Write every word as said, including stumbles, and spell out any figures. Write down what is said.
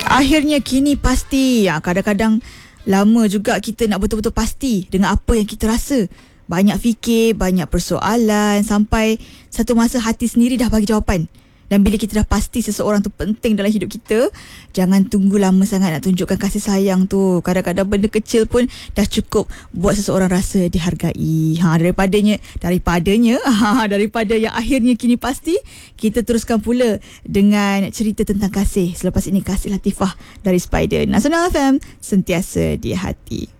Akhirnya kini pasti. Ya, kadang-kadang lama juga kita nak betul-betul pasti dengan apa yang kita rasa. Banyak fikir, banyak persoalan, sampai satu masa hati sendiri dah bagi jawapan. Dan bila kita dah pasti seseorang tu penting dalam hidup kita, jangan tunggu lama sangat nak tunjukkan kasih sayang tu. Kadang-kadang benda kecil pun dah cukup buat seseorang rasa dihargai. Ha, daripadanya, daripadanya, ha, daripada yang akhirnya kini pasti, kita teruskan pula dengan cerita tentang kasih. Selepas ini, Kasih Latifah dari Spider. Nasional F M, sentiasa di hati.